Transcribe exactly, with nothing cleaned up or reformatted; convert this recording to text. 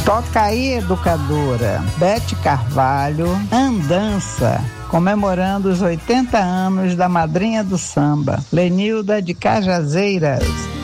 Toca aí, educadora. Bete Carvalho, Andança, comemorando os oitenta anos da madrinha do samba, Lenilda de Cajazeiras.